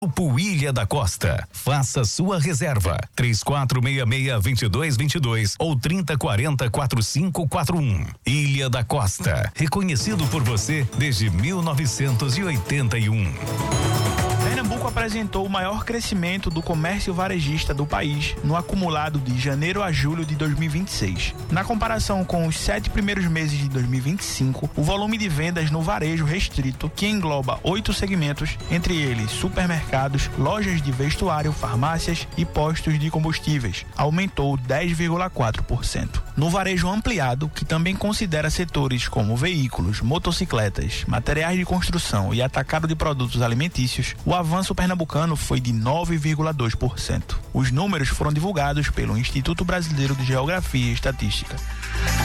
Grupo Ilha da Costa. Faça sua reserva. 3466-2222 ou 3040-4541. Ilha da Costa. Reconhecido por você desde 1981. Pernambuco apresentou o maior crescimento do comércio varejista do país no acumulado de janeiro a julho de 2026. Na comparação com os 7 primeiros meses de 2025, o volume de vendas no varejo restrito, que engloba 8 segmentos, entre eles supermercados, lojas de vestuário, farmácias e postos de combustíveis, aumentou 10,4%. No varejo ampliado, que também considera setores como veículos, motocicletas, materiais de construção e atacado de produtos alimentícios, o avanço pernambucano foi de 9,2%. Os números foram divulgados pelo Instituto Brasileiro de Geografia e Estatística.